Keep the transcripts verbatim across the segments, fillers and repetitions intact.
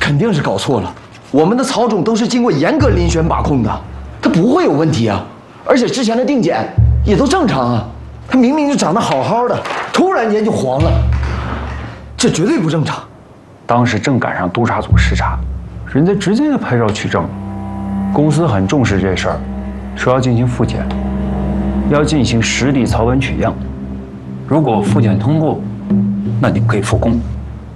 肯定是搞错了。我们的曹总都是经过严格遴选把控的，他不会有问题啊。而且之前的定检也都正常啊。他明明就长得好好的，突然间就黄了，这绝对不正常。 当时正赶上督察组视察，人家直接拍照取证。公司很重视这事儿，说要进行复检，要进行实地草本取样。如果复检通过，那你们可以复工。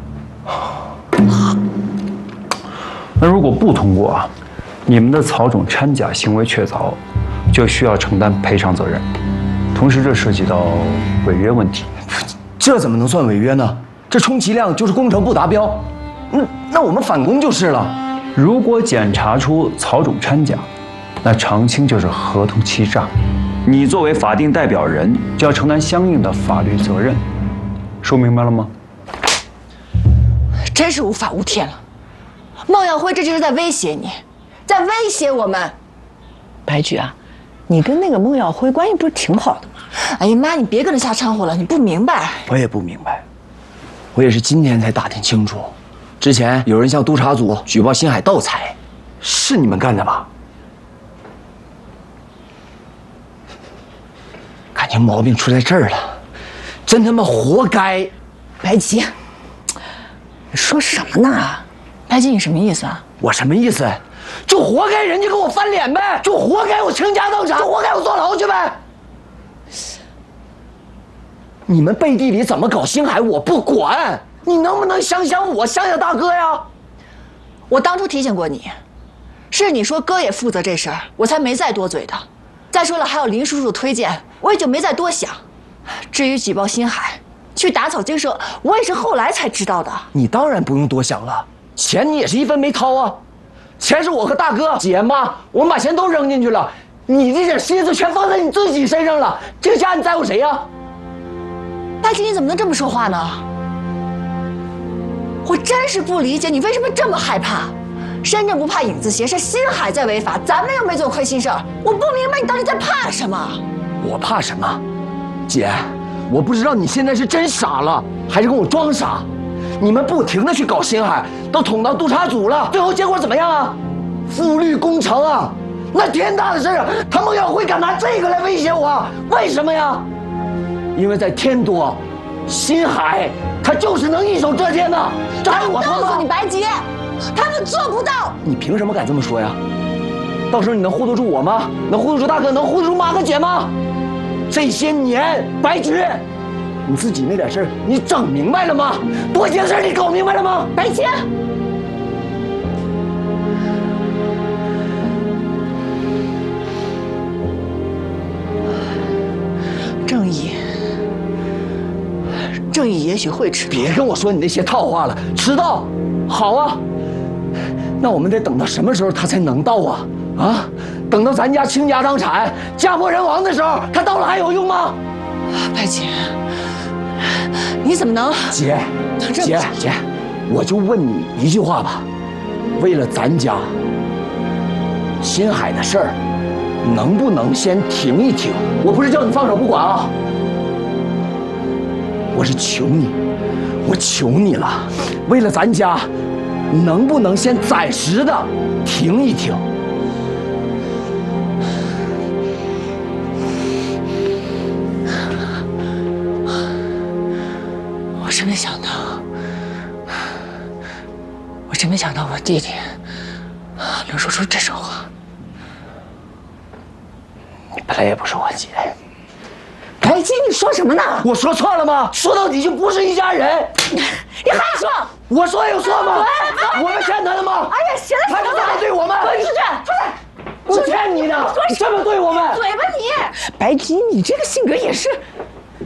那如果不通过啊，你们的曹总掺假行为确凿，就需要承担赔偿责任。同时，这涉及到违约问题。 这怎么能算违约呢？这充其量就是工程不达标，那那我们返工就是了。 如果检查出曹总掺假，那常青就是合同欺诈，你作为法定代表人就要承担相应的法律责任。说明白了吗？ 真是无法无天了。孟耀辉这就是在威胁你，在威胁我们。 白菊啊，你跟那个孟耀辉关系不是挺好的吗？ 哎呀妈，你别跟他瞎掺和了，你不明白。 我也不明白，我也是今天才打听清楚，之前有人向督察组举报新海盗采，是你们干的吧？感情毛病出在这儿了，真他妈活该！ 白吉， 你说什么呢？ 白吉，你什么意思啊？ 我什么意思？就活该人家跟我翻脸呗，就活该我倾家荡产，就活该我坐牢去呗。你们背地里怎么搞星海我不管，你能不能想想我，想想大哥呀？ 我当初提醒过你，是你说哥也负责这事儿，我才没再多嘴的。再说了，还有林叔叔推荐，我也就没再多想。至于举报星海，去打草惊蛇，我也是后来才知道的。 你当然不用多想了，钱你也是一分没掏啊。钱是我和大哥、姐妈，我们把钱都扔进去了，你这点心思全放在你自己身上了，这个家你在乎谁呀？ 白吉，你怎么能这么说话呢？我真是不理解你为什么这么害怕。身正不怕影子斜，是星海在违法，咱们又没做亏心事儿。我不明白你到底在怕什么。 我怕什么？姐，我不知道你现在是真傻了，还是跟我装傻。你们不停的去搞星海，都捅到督察组了，最后结果怎么样啊？复绿工程啊，那天大的事啊，他孟耀辉敢拿这个来威胁我，为什么呀？因为在天多，星海他就是能一手遮天的，这还用我说吗？ 告诉你，白吉，他们做不到。 你凭什么敢这么说呀？到时候你能护得住我吗？能护得住大哥？能护得住妈和姐吗？这些年，白菊，你自己那点事儿，你整明白了吗？多些事儿你搞明白了吗？ 白吉，正义，正义也许会迟到。 别跟我说你那些套话了，迟到，好啊。那我们得等到什么时候他才能到啊？啊，等到咱家倾家荡产、家破人亡的时候，他到了还有用吗？ 白姐，你怎么能…… 姐，姐，姐，我就问你一句话吧，为了咱家，新海的事儿，能不能先停一停？我不是叫你放手不管啊，我是求你，我求你了，为了咱家，能不能先暂时的停一停？ 我真没想到，我真没想到我弟弟能说出这种话。 你本来也不是我姐。 白金，你说什么呢？ 我说错了吗？说到底就不是一家人。 你还说？ 我说有错吗？我们欠他的吗？ 哎呀，行了行了， 他就这么对我们？ 滚出去！出去！ 我欠你的，你这么对我们？ 嘴巴你！ 白金，你这个性格也是。